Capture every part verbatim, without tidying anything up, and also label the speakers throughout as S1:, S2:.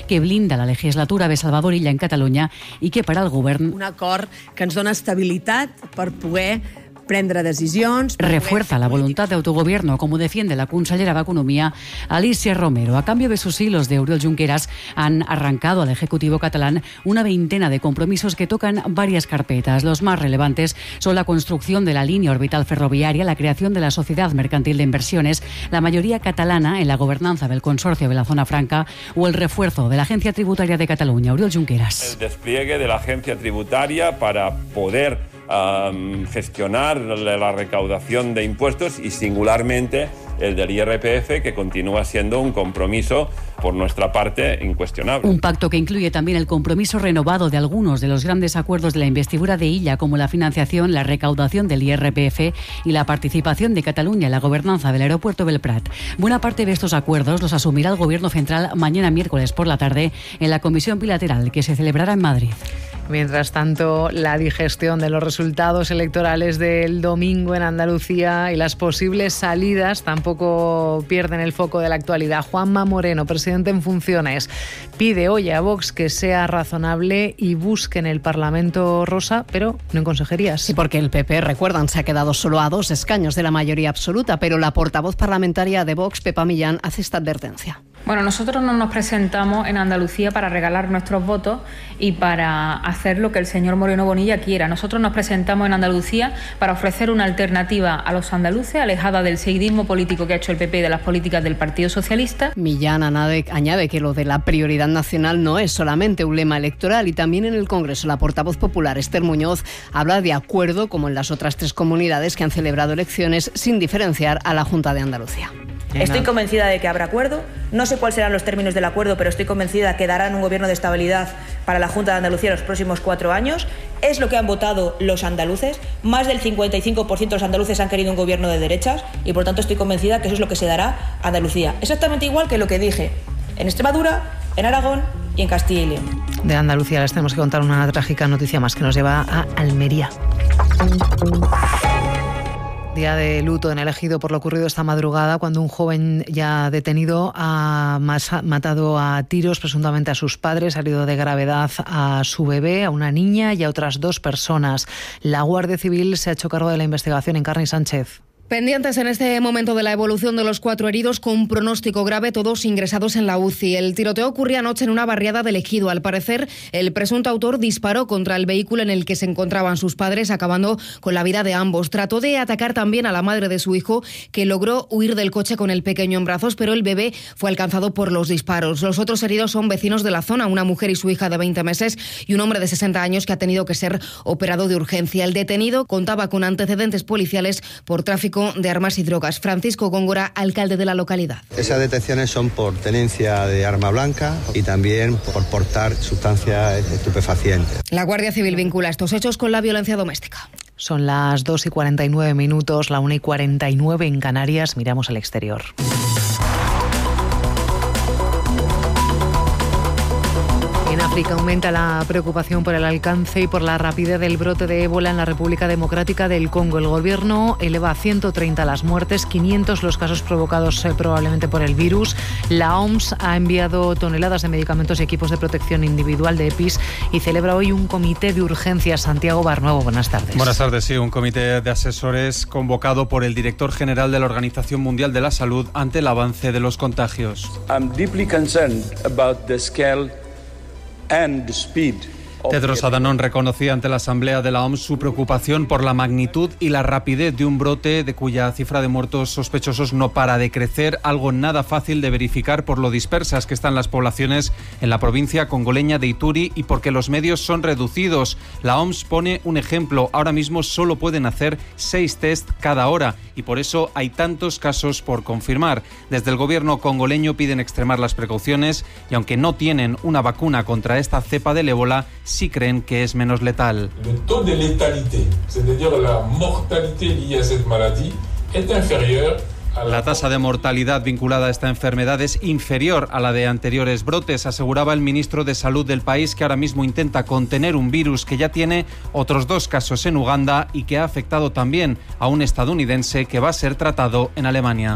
S1: que blinda la legislatura de Salvador Illa en Catalunya i que per al govern...
S2: Un acord que ens dona estabilitat per poder prendre decisions...
S1: Refuerza la voluntad de autogobierno, como defiende la consellera de Economía, Alicia Romero. A cambio de sus hilos de Oriol Junqueras, han arrancado al Ejecutivo catalán una veintena de compromisos que tocan varias carpetas. Los más relevantes son la construcción de la línea orbital ferroviaria, la creación de la Sociedad Mercantil de Inversiones, la mayoría catalana en la gobernanza del Consorcio de la Zona Franca o el refuerzo de la Agencia Tributaria de Cataluña. Oriol Junqueras.
S3: El despliegue de la Agencia Tributaria para poder Um, gestionar la recaudación de impuestos y singularmente el del I R P F, que continúa siendo un compromiso por nuestra parte incuestionable.
S1: Un pacto que incluye también el compromiso renovado de algunos de los grandes acuerdos de la investidura de Illa, como la financiación, la recaudación del I R P F y la participación de Cataluña en la gobernanza del aeropuerto del Prat. Buena parte de estos acuerdos los asumirá el Gobierno central mañana miércoles por la tarde en la comisión bilateral que se celebrará en Madrid.
S4: Mientras tanto, la digestión de los resultados electorales del domingo en Andalucía y las posibles salidas tampoco pierden el foco de la actualidad. Juanma Moreno, presidente en funciones, pide hoy a Vox que sea razonable y busque en el Parlamento rosa, pero no en consejerías.
S5: Sí, porque el P P, recuerdan, se ha quedado solo a dos escaños de la mayoría absoluta, pero la portavoz parlamentaria de Vox, Pepa Millán, hace esta advertencia.
S6: Bueno, nosotros no nos presentamos en Andalucía para regalar nuestros votos y para hacer lo que el señor Moreno Bonilla quiera. Nosotros nos presentamos en Andalucía para ofrecer una alternativa a los andaluces, alejada del seguidismo político que ha hecho el P P y de las políticas del Partido Socialista.
S5: Millán añade que lo de la prioridad nacional no es solamente un lema electoral, y también en el Congreso la portavoz popular Esther Muñoz habla de acuerdo, como en las otras tres comunidades que han celebrado elecciones, sin diferenciar a la Junta de Andalucía.
S7: Estoy convencida de que habrá acuerdo. No sé cuáles serán los términos del acuerdo, pero estoy convencida que darán un gobierno de estabilidad para la Junta de Andalucía los próximos cuatro años. Es lo que han votado los andaluces. Más del cincuenta y cinco por ciento de los andaluces han querido un gobierno de derechas y, por tanto, estoy convencida que eso es lo que se dará a Andalucía. Exactamente igual que lo que dije en Extremadura, en Aragón y en Castilla y León.
S4: De Andalucía les tenemos que contar una trágica noticia más que nos lleva a Almería. Día de luto en el Ejido por lo ocurrido esta madrugada, cuando un joven ya detenido ha matado a tiros presuntamente a sus padres, ha herido de gravedad a su bebé, a una niña y a otras dos personas. La Guardia Civil se ha hecho cargo de la investigación. Encarni Sánchez.
S8: Pendientes en este momento de la evolución de los cuatro heridos con pronóstico grave, todos ingresados en la U C I. El tiroteo ocurría anoche en una barriada del Ejido. Al parecer, el presunto autor disparó contra el vehículo en el que se encontraban sus padres, acabando con la vida de ambos. Trató de atacar también a la madre de su hijo, que logró huir del coche con el pequeño en brazos, pero el bebé fue alcanzado por los disparos. Los otros heridos son vecinos de la zona, una mujer y su hija de veinte meses y un hombre de sesenta años que ha tenido que ser operado de urgencia. El detenido contaba con antecedentes policiales por tráfico de armas y drogas. Francisco Góngora, alcalde de la localidad.
S9: Esas detenciones son por tenencia de arma blanca y también por portar sustancias estupefacientes.
S8: La Guardia Civil vincula estos hechos con la violencia doméstica.
S4: Son las dos y cuarenta y nueve minutos, la una y cuarenta y nueve en Canarias. Miramos al exterior. En África aumenta la preocupación por el alcance y por la rapidez del brote de ébola en la República Democrática del Congo. El gobierno eleva a ciento treinta las muertes, quinientos los casos provocados eh, probablemente por el virus. La O M S ha enviado toneladas de medicamentos y equipos de protección individual de EPIs y celebra hoy un comité de urgencias. Santiago Barnuevo, buenas tardes.
S10: Buenas tardes, sí, un comité de asesores convocado por el director general de la Organización Mundial de la Salud ante el avance de los contagios.
S11: I'm deeply concerned about the scale and the speed.
S10: Tedros Adhanom reconocía ante la Asamblea de la O M S su preocupación por la magnitud y la rapidez de un brote de cuya cifra de muertos sospechosos no para de crecer, algo nada fácil de verificar por lo dispersas que están las poblaciones en la provincia congoleña de Ituri y porque los medios son reducidos. La O M S pone un ejemplo, ahora mismo solo pueden hacer seis test cada hora y por eso hay tantos casos por confirmar. Desde el gobierno congoleño piden extremar las precauciones y aunque no tienen una vacuna contra esta cepa del ébola, sí creen que es menos letal.
S12: El taux de letalité, es decir, la mortalité liée a cette maladie, es inferior.
S10: La tasa de mortalidad vinculada a esta enfermedad es inferior a la de anteriores brotes, aseguraba el ministro de Salud del país, que ahora mismo intenta contener un virus que ya tiene otros dos casos en Uganda y que ha afectado también a un estadounidense que va a ser tratado en Alemania.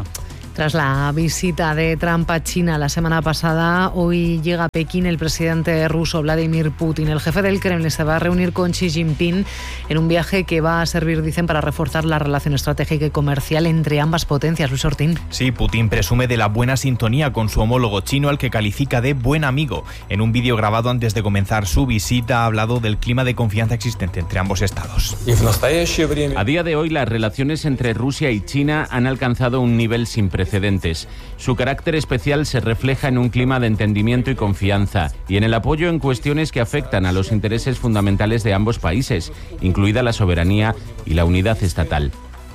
S4: Tras la visita de Trump a China la semana pasada, hoy llega a Pekín el presidente ruso Vladimir Putin. El jefe del Kremlin se va a reunir con Xi Jinping en un viaje que va a servir, dicen, para reforzar la relación estratégica y comercial entre ambas potencias. Luis Ortín.
S13: Sí, Putin presume de la buena sintonía con su homólogo chino, al que califica de buen amigo. En un vídeo grabado antes de comenzar su visita ha hablado del clima de confianza existente entre ambos estados.
S14: A día de hoy, las relaciones entre Rusia y China han alcanzado un nivel sin precedentes. Su carácter especial se refleja en un clima de entendimiento y confianza y en el apoyo en cuestiones que afectan a los intereses fundamentales de ambos países, incluida la soberanía y la unidad estatal.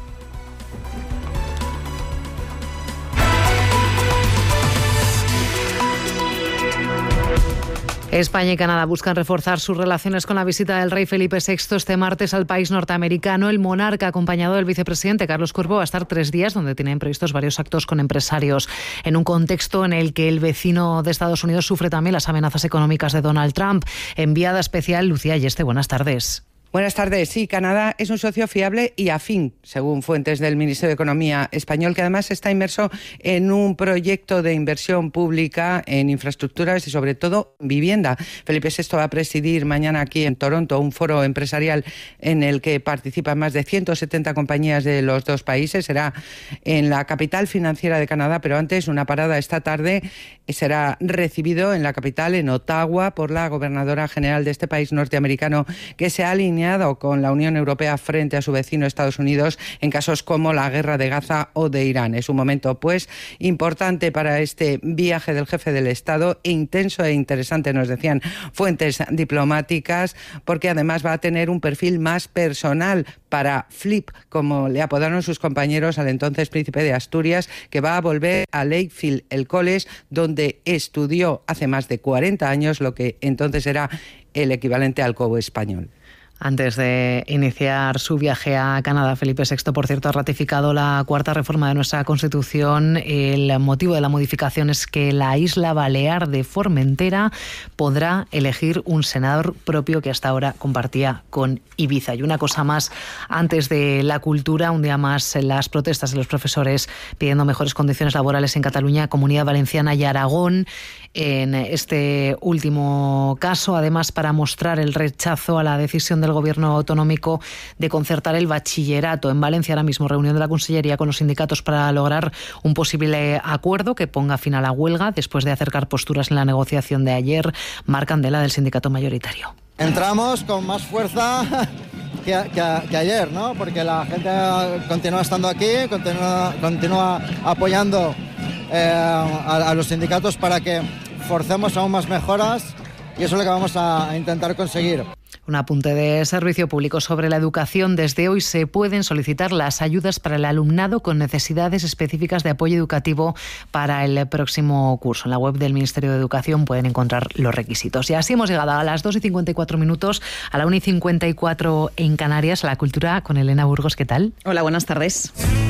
S4: España y Canadá buscan reforzar sus relaciones con la visita del rey Felipe sexto este martes al país norteamericano. El monarca, acompañado del vicepresidente Carlos Cuervo, va a estar tres días donde tienen previstos varios actos con empresarios, en un contexto en el que el vecino de Estados Unidos sufre también las amenazas económicas de Donald Trump. Enviada especial Lucía Yeste, buenas tardes.
S15: Buenas tardes. Sí, Canadá es un socio fiable y afín, según fuentes del Ministerio de Economía español, que además está inmerso en un proyecto de inversión pública en infraestructuras y sobre todo vivienda. Felipe sexto va a presidir mañana aquí en Toronto un foro empresarial en el que participan más de ciento setenta compañías de los dos países. Será en la capital financiera de Canadá, pero antes una parada esta tarde. Será recibido en la capital, en Ottawa, por la gobernadora general de este país norteamericano, que se ha alineado con la Unión Europea frente a su vecino Estados Unidos en casos como la guerra de Gaza o de Irán. Es un momento, pues, importante para este viaje del jefe del Estado, intenso e interesante, nos decían fuentes diplomáticas, porque además va a tener un perfil más personal para Flip, como le apodaron sus compañeros al entonces príncipe de Asturias, que va a volver a Lakefield, el college donde estudió hace más de cuarenta años lo que entonces era el equivalente al Cobo español.
S4: Antes de iniciar su viaje a Canadá, Felipe sexto, por cierto, ha ratificado la cuarta reforma de nuestra Constitución. El motivo de la modificación es que la isla balear de Formentera podrá elegir un senador propio que hasta ahora compartía con Ibiza. Y una cosa más, antes de la cultura, un día más las protestas de los profesores pidiendo mejores condiciones laborales en Cataluña, Comunidad Valenciana y Aragón. En este último caso, además, para mostrar el rechazo a la decisión del Gobierno autonómico de concertar el bachillerato. En Valencia ahora mismo reunión de la Consellería con los sindicatos para lograr un posible acuerdo que ponga fin a la huelga después de acercar posturas en la negociación de ayer. Marc Candela, del sindicato mayoritario.
S16: Entramos con más fuerza que, que, que ayer, ¿no? Porque la gente continúa estando aquí, continúa, continúa apoyando eh, a, a los sindicatos para que forcemos aún más mejoras, y eso es lo que vamos a intentar conseguir.
S4: Un apunte de servicio público sobre la educación. Desde hoy se pueden solicitar las ayudas para el alumnado con necesidades específicas de apoyo educativo para el próximo curso. En la web del Ministerio de Educación pueden encontrar los requisitos. Y así hemos llegado a las dos y cincuenta y cuatro minutos, a la una y cincuenta y cuatro en Canarias, a la cultura con Elena Burgos. ¿Qué tal?
S17: Hola, buenas tardes.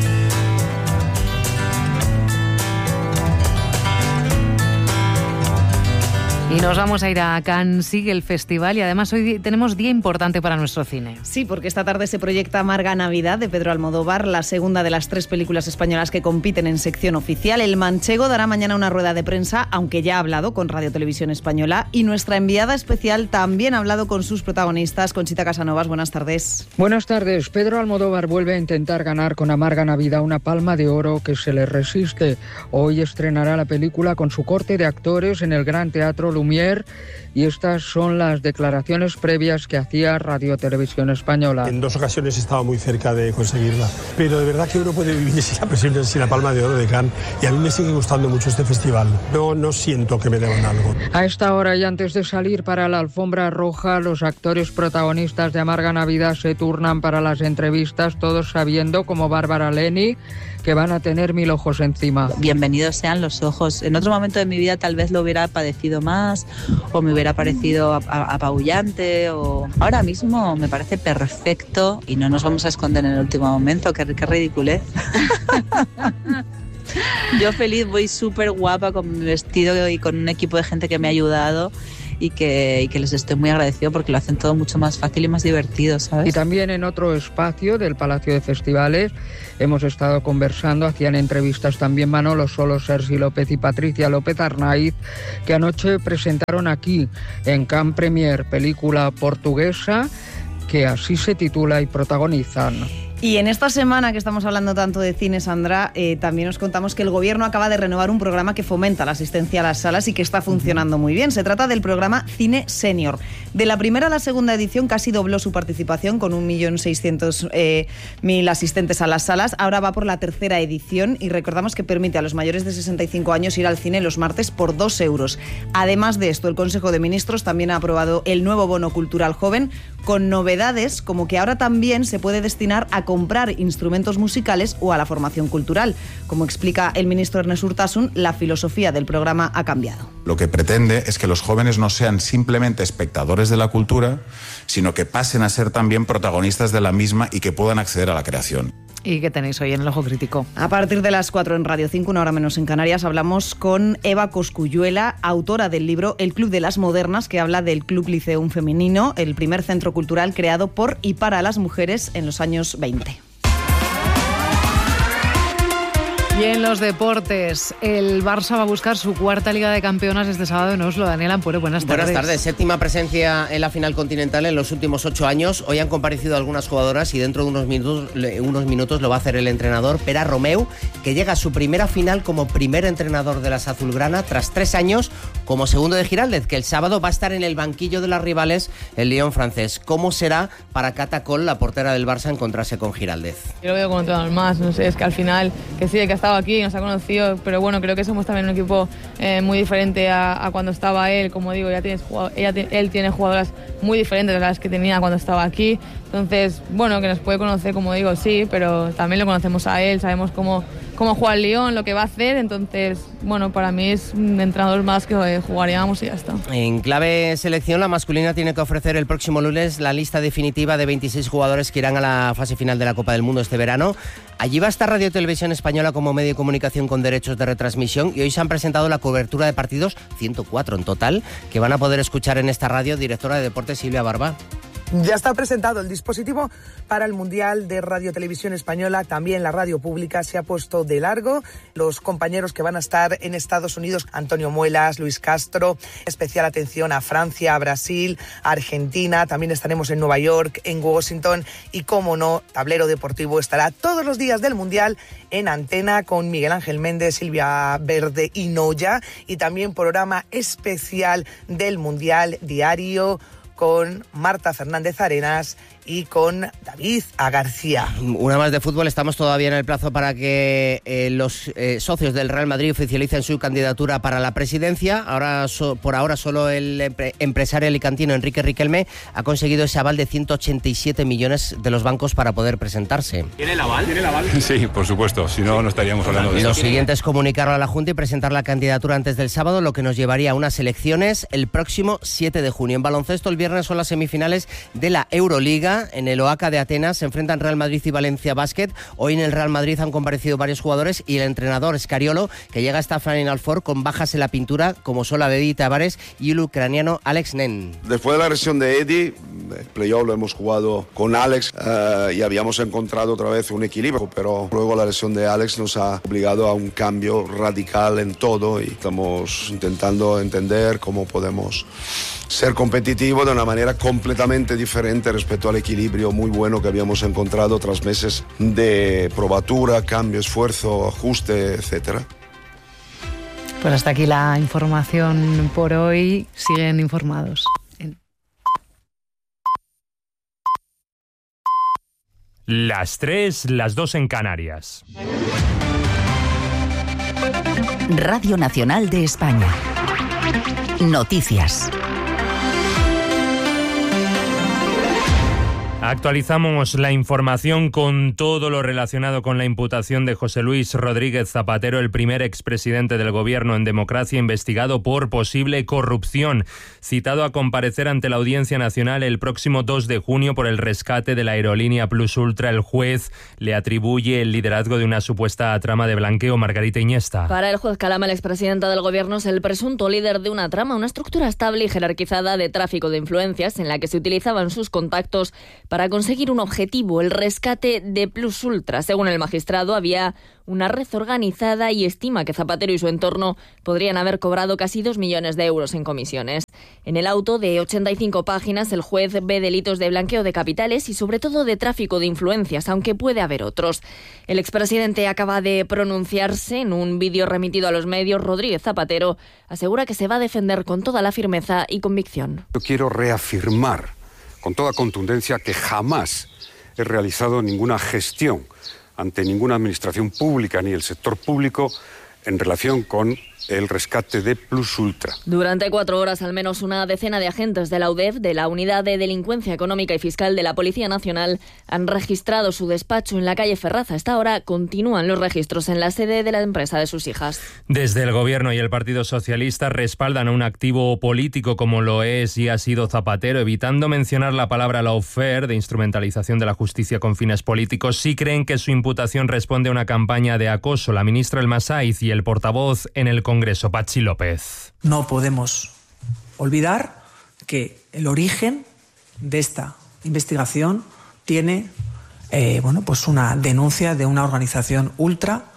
S4: Y nos vamos a ir a Cannes, sigue el festival y además hoy tenemos día importante para nuestro cine.
S17: Sí, porque esta tarde se proyecta Amarga Navidad de Pedro Almodóvar, la segunda de las tres películas españolas que compiten en sección oficial. El manchego dará mañana una rueda de prensa, aunque ya ha hablado con Radio Televisión Española, y nuestra enviada especial también ha hablado con sus protagonistas. Conchita Casanovas, buenas tardes.
S18: Buenas tardes. Pedro Almodóvar vuelve a intentar ganar con Amarga Navidad una palma de oro que se le resiste. Hoy estrenará la película con su corte de actores en el Gran Teatro Lumière, y estas son las declaraciones previas que hacía Radio Televisión Española.
S19: En dos ocasiones estaba muy cerca de conseguirla, pero de verdad que uno puede vivir sin la, sin la Palma de Oro de Cannes, y a mí me sigue gustando mucho este festival. No, no siento que me deban algo.
S18: A esta hora y antes de salir para la alfombra roja, los actores protagonistas de Amarga Navidad se turnan para las entrevistas, todos sabiendo, como Bárbara Leni, que van a tener mil ojos encima.
S20: Bienvenidos sean los ojos. En otro momento de mi vida tal vez lo hubiera padecido más, o me hubiera parecido apabullante, o ahora mismo me parece perfecto y no nos vamos a esconder en el último momento. Qué, qué ridiculez. Yo feliz, voy súper guapa con mi vestido y con un equipo de gente que me ha ayudado, y que, y que les estoy muy agradecido porque lo hacen todo mucho más fácil y más divertido, ¿sabes?
S18: Y también en otro espacio del Palacio de Festivales hemos estado conversando, hacían entrevistas también Manolo Solo, Sergi López y Patricia López Arnaiz, que anoche presentaron aquí en Can Premier película portuguesa que así se titula y protagonizan.
S17: Y en esta semana que estamos hablando tanto de cine, Sandra, eh, también os contamos que el Gobierno acaba de renovar un programa que fomenta la asistencia a las salas y que está funcionando muy bien. Se trata del programa Cine Senior. De la primera a la segunda edición casi dobló su participación con un millón seiscientos mil asistentes a las salas. Ahora va por la tercera edición y recordamos que permite a los mayores de sesenta y cinco años ir al cine los martes por dos euros. Además de esto, el Consejo de Ministros también ha aprobado el nuevo bono cultural joven con novedades como que ahora también se puede destinar a comprar instrumentos musicales o a la formación cultural. Como explica el ministro Ernest Urtasun, la filosofía del programa ha cambiado.
S21: Lo que pretende es que los jóvenes no sean simplemente espectadores de la cultura, sino que pasen a ser también protagonistas de la misma y que puedan acceder a la creación.
S4: ¿Y qué tenéis hoy en el Ojo Crítico?
S17: A partir de las cuatro en Radio cinco, una hora menos en Canarias, hablamos con Eva Cosculluela, autora del libro El Club de las Modernas, que habla del Club Liceum Femenino, el primer centro cultural creado por y para las mujeres en los años veinte.
S4: Y en los deportes, el Barça va a buscar su cuarta Liga de Campeonas este sábado en Oslo. Daniel Ampuero, buenas tardes.
S22: Buenas tardes. Séptima presencia en la final continental en los últimos ocho años. Hoy han comparecido algunas jugadoras y dentro de unos minutos, unos minutos lo va a hacer el entrenador Pere Romeu, que llega a su primera final como primer entrenador de las azulgrana tras tres años como segundo de Giraldez, que el sábado va a estar en el banquillo de las rivales el Lyon francés. ¿Cómo será para Cata Coll, la portera del Barça, encontrarse con Giraldez?
S23: Yo lo veo como entrenador más, no sé, es que al final, que sí, que ha estado aquí, nos ha conocido, pero bueno, creo que somos también un equipo eh, muy diferente a, a cuando estaba él. Como digo, ya tienes, ella, él tiene jugadoras muy diferentes de las que tenía cuando estaba aquí. Entonces, bueno, que nos puede conocer, como digo, sí, pero también lo conocemos a él, sabemos cómo, cómo juega el Lyon, lo que va a hacer. Entonces, bueno, para mí es un entrenador más que jugaríamos y ya está.
S22: En clave selección, la masculina tiene que ofrecer el próximo lunes la lista definitiva de veintiséis jugadores que irán a la fase final de la Copa del Mundo este verano. Allí va a estar Radio Televisión Española como medio de comunicación con derechos de retransmisión y hoy se han presentado la cobertura de partidos, ciento cuatro en total, que van a poder escuchar en esta radio. Directora de Deportes, Silvia Barba.
S24: Ya está presentado el dispositivo para el Mundial de Radio Televisión Española. También la radio pública se ha puesto de largo. Los compañeros que van a estar en Estados Unidos, Antonio Muelas, Luis Castro, especial atención a Francia, a Brasil, a Argentina. También estaremos en Nueva York, en Washington y, como no, Tablero Deportivo estará todos los días del Mundial en antena con Miguel Ángel Méndez, Silvia Verde y Noya. Y también programa especial del Mundial diario con Marta Fernández Arenas y con David A. García.
S22: Una más de fútbol. Estamos todavía en el plazo para que eh, los eh, socios del Real Madrid oficialicen su candidatura para la presidencia. Ahora, so, por ahora, solo el empre- empresario alicantino Enrique Riquelme ha conseguido ese aval de ciento ochenta y siete millones de los bancos para poder presentarse.
S25: ¿Tiene el aval? ¿Tiene el aval? Sí, por supuesto. Si no, no estaríamos hablando de eso.
S22: Lo siguiente es comunicarlo a la Junta y presentar la candidatura antes del sábado, lo que nos llevaría a unas elecciones el próximo siete de junio. En baloncesto, el viernes son las semifinales de la Euroliga. En el Oaca de Atenas se enfrentan Real Madrid y Valencia Basket. Hoy en el Real Madrid han comparecido varios jugadores y el entrenador Scariolo, que llega hasta Final Four con bajas en la pintura, como son la de Eddie Tavares y el ucraniano Alex Nen.
S26: Después de la lesión de Eddie, el playoff lo hemos jugado con Alex uh, y habíamos encontrado otra vez un equilibrio, pero luego la lesión de Alex nos ha obligado a un cambio radical en todo y estamos intentando entender cómo podemos ser competitivo de una manera completamente diferente respecto al equilibrio muy bueno que habíamos encontrado tras meses de probatura, cambio, esfuerzo, ajuste, etcétera.
S4: Pues hasta aquí la información por hoy. Siguen informados.
S27: Las tres, las dos en Canarias.
S28: Radio Nacional de España. Noticias.
S27: Actualizamos la información con todo lo relacionado con la imputación de José Luis Rodríguez Zapatero, el primer expresidente del Gobierno en democracia, investigado por posible corrupción. Citado a comparecer ante la Audiencia Nacional el próximo dos de junio por el rescate de la aerolínea Plus Ultra, el juez le atribuye el liderazgo de una supuesta trama de blanqueo. Margarita Iniesta.
S1: Para el juez Calama, el expresidente del Gobierno es el presunto líder de una trama, una estructura estable y jerarquizada de tráfico de influencias en la que se utilizaban sus contactos para conseguir un objetivo, el rescate de Plus Ultra. Según el magistrado, había una red organizada y estima que Zapatero y su entorno podrían haber cobrado casi dos millones de euros en comisiones. En el auto de ochenta y cinco páginas, el juez ve delitos de blanqueo de capitales y sobre todo de tráfico de influencias, aunque puede haber otros. El expresidente acaba de pronunciarse en un vídeo remitido a los medios. Rodríguez Zapatero asegura que se va a defender con toda la firmeza y convicción.
S2: Yo quiero reafirmar con toda contundencia que jamás he realizado ninguna gestión ante ninguna administración pública ni el sector público en relación con el rescate de Plus Ultra.
S1: Durante cuatro horas, al menos una decena de agentes de la U D E F, de la Unidad de Delincuencia Económica y Fiscal de la Policía Nacional, han registrado su despacho en la calle Ferraz. Hasta ahora continúan los registros en la sede de la empresa de sus hijas.
S27: Desde el Gobierno y el Partido Socialista respaldan a un activo político como lo es y ha sido Zapatero, evitando mencionar la palabra lawfare, de instrumentalización de la justicia con fines políticos. Sí creen que su imputación responde a una campaña de acoso. La ministra Elma Saiz y el portavoz en el Congreso, Congreso, Patxi López.
S3: No podemos olvidar que el origen de esta investigación tiene eh, bueno, pues una denuncia de una organización ultra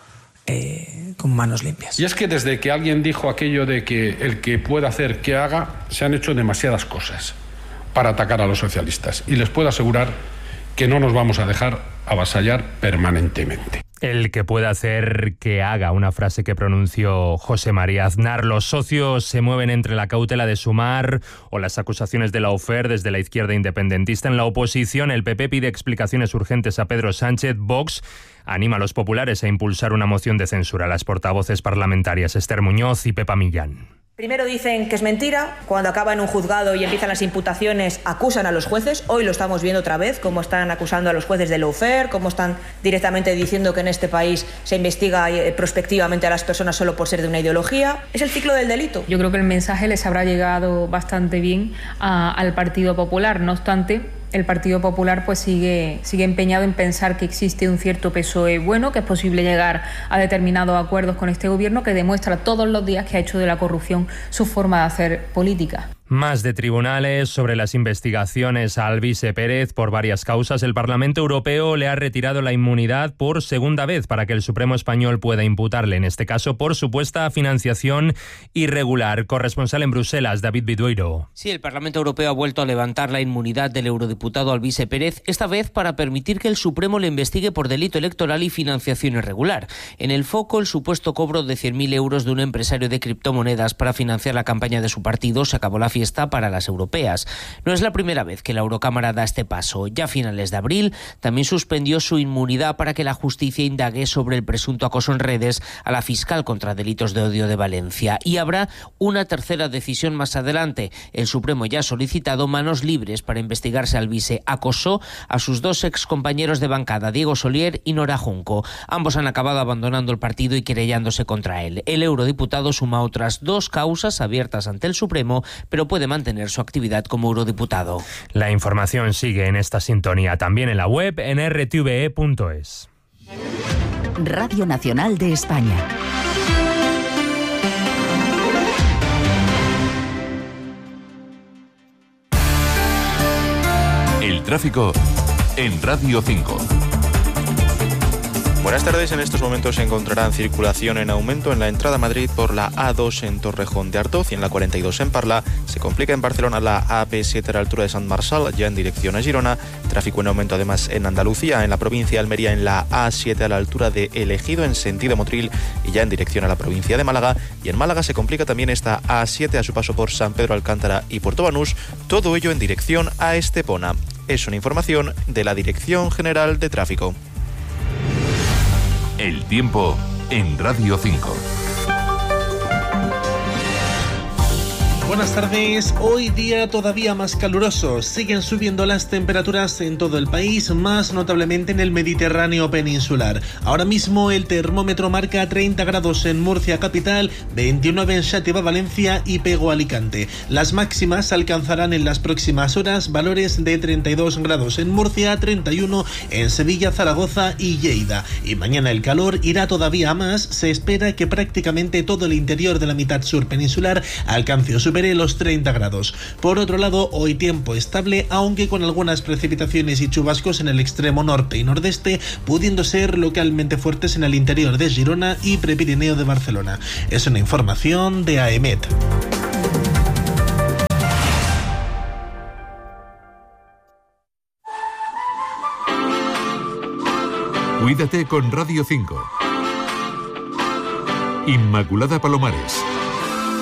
S3: eh, con manos limpias.
S5: Y es que desde que alguien dijo aquello de que el que pueda hacer que haga, se han hecho demasiadas cosas para atacar a los socialistas. Y les puedo asegurar que no nos vamos a dejar avasallar permanentemente.
S27: El que pueda hacer que haga, una frase que pronunció José María Aznar. Los socios se mueven entre la cautela de Sumar o las acusaciones de lawfare desde la izquierda independentista. En la oposición, el P P pide explicaciones urgentes a Pedro Sánchez. Vox anima a los populares a impulsar una moción de censura. Las portavoces parlamentarias Esther Muñoz y Pepa Millán.
S6: Primero dicen que es mentira, cuando acaba en un juzgado y empiezan las imputaciones acusan a los jueces. Hoy lo estamos viendo otra vez, cómo están acusando a los jueces de lawfare, cómo están directamente diciendo que en este país se investiga prospectivamente a las personas solo por ser de una ideología. Es el ciclo del delito.
S7: Yo creo que el mensaje les habrá llegado bastante bien a, al Partido Popular. No obstante, el Partido Popular pues sigue, sigue empeñado en pensar que existe un cierto P S O E bueno, que es posible llegar a determinados acuerdos con este gobierno, que demuestra todos los días que ha hecho de la corrupción su forma de hacer política.
S27: Más de tribunales sobre las investigaciones a Alvise Pérez por varias causas. El Parlamento Europeo le ha retirado la inmunidad por segunda vez para que el Supremo español pueda imputarle, en este caso, por supuesta financiación irregular. Corresponsal en Bruselas, David Bidueiro.
S8: Sí, el Parlamento Europeo ha vuelto a levantar la inmunidad del eurodiputado Alvise Pérez, esta vez para permitir que el Supremo le investigue por delito electoral y financiación irregular. En el foco, el supuesto cobro de cien mil euros de un empresario de criptomonedas para financiar la campaña de su partido. Se acabó la fiesta para las europeas. No es la primera vez que la Eurocámara da este paso. Ya a finales de abril también suspendió su inmunidad para que la justicia indague sobre el presunto acoso en redes a la fiscal contra delitos de odio de Valencia. Y habrá una tercera decisión más adelante. El Supremo ya ha solicitado manos libres para investigar si Alvise acosó a sus dos excompañeros de bancada, Diego Solier y Nora Junco. Ambos han acabado abandonando el partido y querellándose contra él. El eurodiputado suma otras dos causas abiertas ante el Supremo, pero puede mantener su actividad como eurodiputado.
S27: La información sigue en esta sintonía, también en la web en r t v e punto es.
S28: Radio Nacional de España.
S9: El tráfico en Radio cinco.
S29: Buenas tardes. En estos momentos se encontrarán circulación en aumento en la entrada a Madrid por la A dos en Torrejón de Ardoz y en la cuarenta y dos en Parla. Se complica en Barcelona la A P siete a la altura de Sant Marçal, ya en dirección a Girona. Tráfico en aumento además en Andalucía, en la provincia de Almería en la A siete a la altura de El Ejido en sentido Motril y ya en dirección a la provincia de Málaga. Y en Málaga se complica también esta A siete a su paso por San Pedro Alcántara y Puerto Banús. Todo ello en dirección a Estepona. Es una información de la Dirección General de Tráfico.
S9: El tiempo en Radio cinco.
S10: Buenas tardes. Hoy día todavía más caluroso. Siguen subiendo las temperaturas en todo el país, más notablemente en el Mediterráneo peninsular. Ahora mismo el termómetro marca treinta grados en Murcia capital, veintinueve en Xàtiva, Valencia y Pego, Alicante. Las máximas alcanzarán en las próximas horas valores de treinta y dos grados en Murcia, treinta y uno en Sevilla, Zaragoza y Lleida. Y mañana el calor irá todavía más. Se espera que prácticamente todo el interior de la mitad sur peninsular alcance o supere los treinta grados. Por otro lado, hoy tiempo estable, aunque con algunas precipitaciones y chubascos en el extremo norte y nordeste, pudiendo ser localmente fuertes en el interior de Girona y Prepirineo de Barcelona. Es una información de AEMET.
S9: Cuídate con Radio cinco. Inmaculada Palomares.